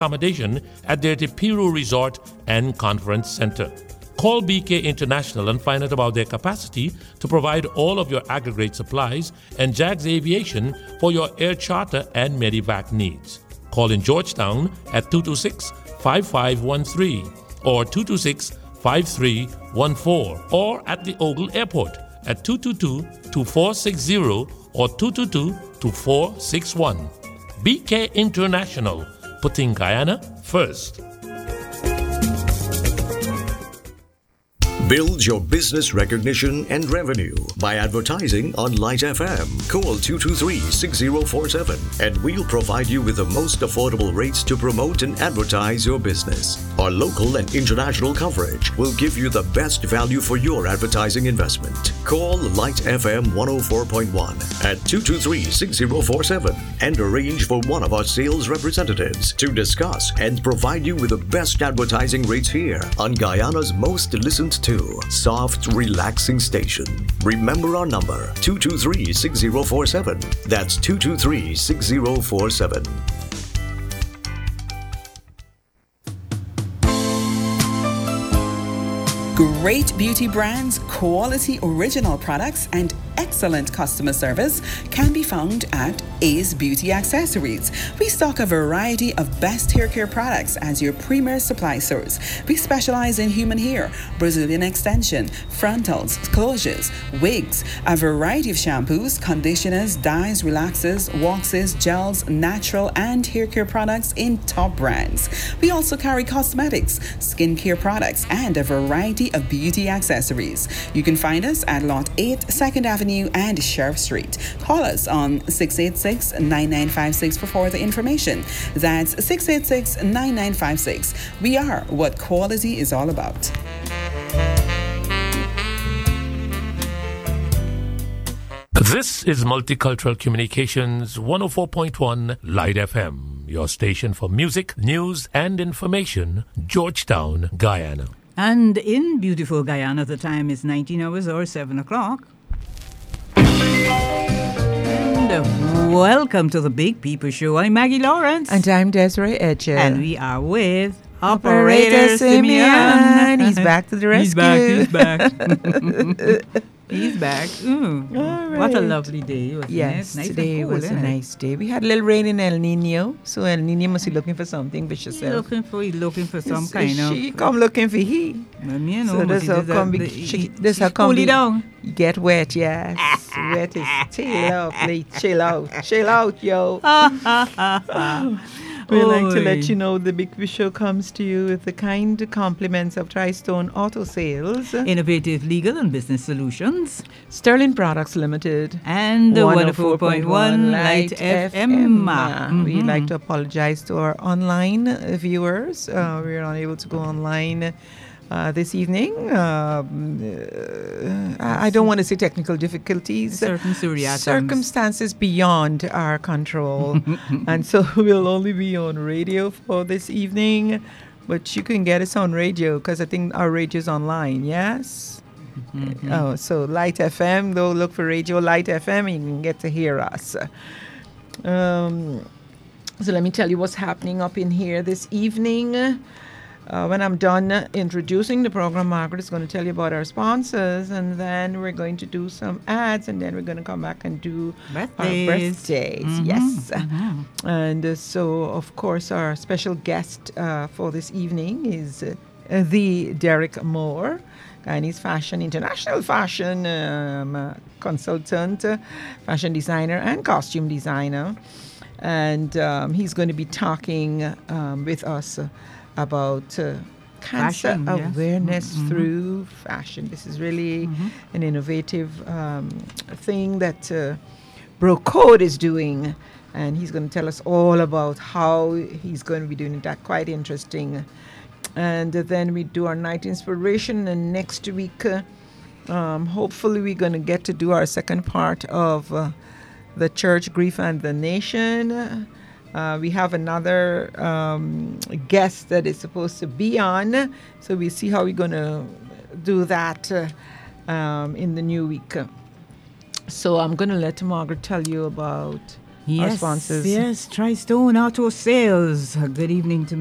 accommodation at their Tipiru Resort and Conference Center. Call BK International and find out about their capacity to provide all of your aggregate supplies and Jags Aviation for your air charter and medevac needs. Call in Georgetown at 226-5513 or 226-5314 or at the Ogle Airport at 222-2460 or 222-2461. BK International, putting Guyana first. Build your business recognition and revenue by advertising on Light FM. Call 223-6047 and we'll provide you with the most affordable rates to promote and advertise your business. Our local and international coverage will give you the best value for your advertising investment. Call Light FM 104.1 at 223-6047 and arrange for one of our sales representatives to discuss and provide you with the best advertising rates here on Guyana's most listened to soft, relaxing station. Remember our number, 223-6047. That's 223-6047. Great beauty brands, quality original products, and excellent customer service can be found at Ace Beauty Accessories. We stock a variety of best hair care products as your premier supply source. We specialize in human hair, Brazilian extension, frontals, closures, wigs, a variety of shampoos, conditioners, dyes, relaxers, waxes, gels, natural and hair care products in top brands. We also carry cosmetics, skincare products, and a variety of beauty accessories. You can find us at Lot 8, 2nd Avenue and Sheriff Street. Call us on 686-9956 for further information. That's 686-9956. We are what quality is all about. This is Multicultural Communications 104.1 Light FM, your station for music, news, and information, Georgetown, Guyana. And in beautiful Guyana, the time is 19 hours or 7 o'clock. And welcome to the Big People Show. I'm Maggie Lawrence. And I'm Desiree Edger. And we are with Operator Simeon. He's back to the rescue. He's back. He's back. All right. What a lovely day, wasn't yes, it? Nice today and cool, was a nice day. We had a little rain in El Nino, so El Nino must be looking for something for He's herself. looking for some kind of... She come looking for he. You know, So this how come this how come cool it down. get wet, yes. Wet is chill out, please. Chill out, yo. We'd like to let you know the Big Fish Show comes to you with the kind compliments of Tri-Stone Auto Sales, Innovative Legal and Business Solutions, Sterling Products Limited, and the 104.1 Light FM. We'd like to apologize to our online viewers. We're unable to go online this evening. I don't want to say technical difficulties. Circumstances beyond our control. And so we'll only be on radio for this evening. But you can get us on radio because I think our radio's online, yes? Mm-hmm. Oh, so Light FM, go look for Radio Light FM and you can get to hear us. So let me tell you what's happening up in here this evening. When I'm done introducing the program, Margaret is going to tell you about our sponsors, and then we're going to do some ads, and then we're going to come back and do our birthdays. Mm-hmm. Yes. Mm-hmm. And so, of course, our special guest for this evening is the Derek Moore, and he's international fashion consultant, fashion designer, and costume designer. And he's going to be talking with us about cancer awareness through fashion. This is really an innovative thing that Brocode is doing, and he's going to tell us all about how he's going to be doing that. Quite interesting. And then we do our night inspiration, and next week hopefully we're going to get to do our second part of the Church, Grief, and the Nation. We have another guest that is supposed to be on, so we'll see how we're going to do that in the new week. So I'm going to let Margaret tell you about our sponsors. Yes, Tristone Auto Sales. Good evening to